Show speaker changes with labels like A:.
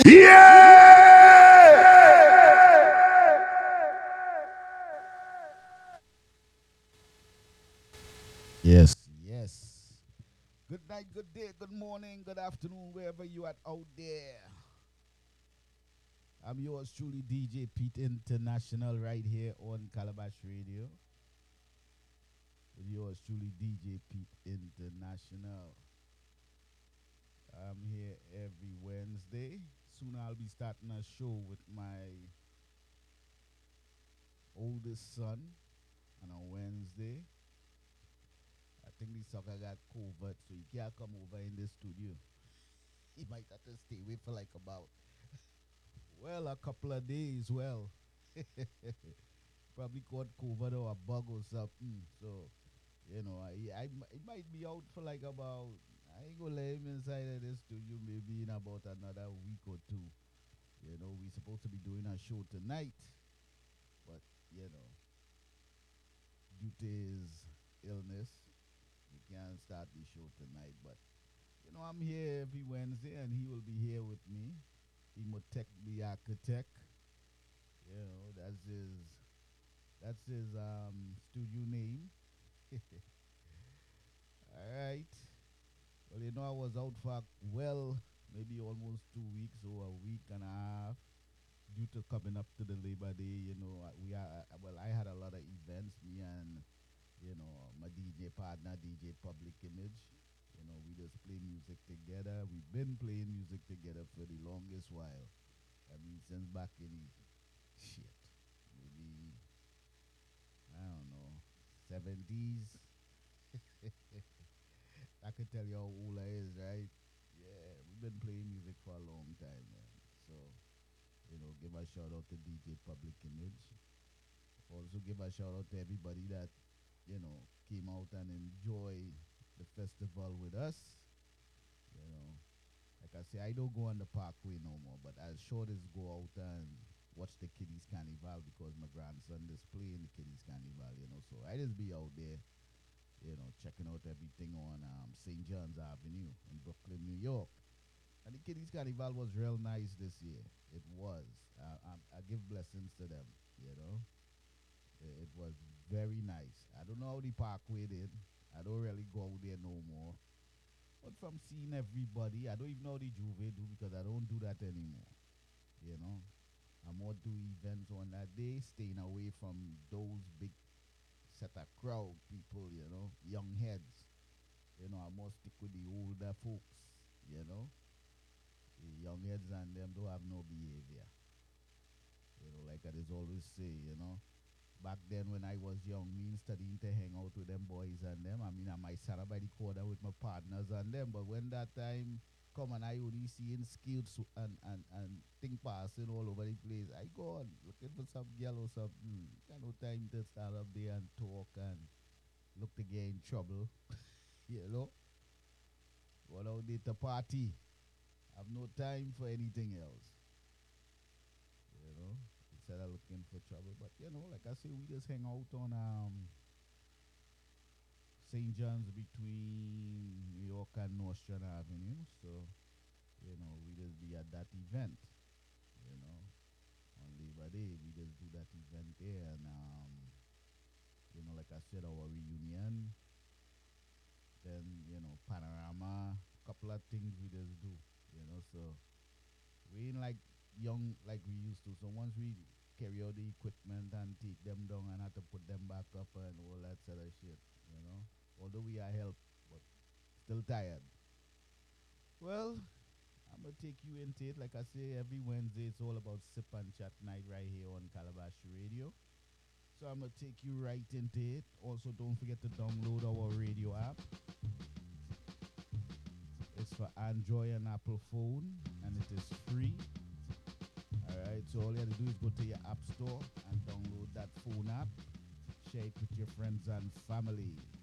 A: Yes, yes. Good night, good day, good morning, good afternoon, wherever you are out there. I'm yours truly, DJ Pete International, right here on Calabash Radio. With yours truly, DJ Pete International. I'm here every Wednesday. Soon I'll be starting a show with my oldest son on a Wednesday. I think the sucker got COVID, so he can't come over in the studio. He might have to stay away for like about, well, a couple of days. Well, probably caught COVID or a bug or something. So, he might be out for like about, I ain't gonna let him inside of the studio maybe in about another week or two. We supposed to be doing a show tonight, but, you know, due to his illness, we can't start the show tonight. But, I'm here every Wednesday and he will be here with me. Imotech the architect. That's his studio name. All right. Well, I was out for maybe almost 2 weeks or a week and a half due to coming up to the Labor Day. I had a lot of events. Me and my DJ partner, DJ Public Image. We just play music together. We've been playing music together for the longest while. I mean, since back in the shit, maybe I don't know, 70s. I could tell you how old I is, right? Yeah, we've been playing music for a long time, man. So, give a shout out to DJ Public Image. Also, give a shout out to everybody that, came out and enjoy the festival with us. You know, like I say, I don't go on the parkway no more, but I'll sure just go out and watch the Kiddies Carnival because my grandson is playing the Kiddies Carnival. So I just be out there, checking out everything on St. John's Avenue in Brooklyn, New York. And the Kiddies Carnival was real nice this year. It was. I give blessings to them, you know. It was very nice. I don't know how the parkway did. I don't really go out there no more. But from seeing everybody, I don't even know how the Juve do because I don't do that anymore. You know, I more do events on that day, staying away from those big set of crowd people, young heads. I more stick with the older folks, The young heads and them don't have no behavior. Like I just always say, back then when I was young, me studying to hang out with them boys and them. I mean, I might sit up by the corner with my partners and them, but when that time come and I only seeing skills and thing passing all over the place, I go on looking for some girl or something. Got no time to stand up there and talk and look to get in trouble, you know. Go out there to party. Have no time for anything else, you know. Instead of looking for trouble, but like I say, we just hang out on St. John's between New York and Nostrand Avenue. So, we just be at that event, you know, on Labor Day. We just do that event there. And, like I said, our reunion, then, panorama, couple of things we just do, So, we ain't like young like we used to. So, once we carry out the equipment and take them down and have to put them back up and all that sort of shit. Although we are help, but still tired. Well, I'm gonna take you into it. Like I say, every Wednesday it's all about sip and chat night right here on Calabash Radio. So I'm gonna take you right into it. Also, don't forget to download our radio app. It's for Android and Apple phone, and it is free. Alright, so all you have to do is go to your app store and download that phone app. Share it with your friends and family.